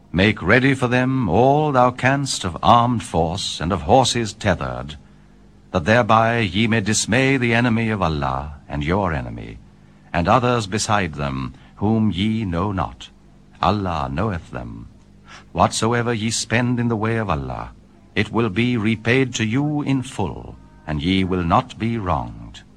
Make ready for them all thou canst of armed force, and of horses tethered, that thereby ye may dismay the enemy of Allah, and your enemy, and others beside them, whom ye know not. Allah knoweth them. Whatsoever ye spend in the way of Allah, it will be repaid to you in full, and ye will not be wronged.